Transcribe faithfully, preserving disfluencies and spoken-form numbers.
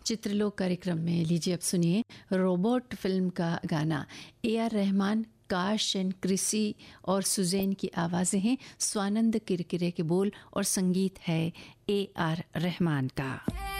चित्रलोक कार्यक्रम में लीजिए अब सुनिए रोबोट फिल्म का गाना। ए आर रहमान, काश एंड क्रिसी और सुजैन की आवाज़ें हैं, स्वानंद किरकिरे के बोल और संगीत है ए आर रहमान का।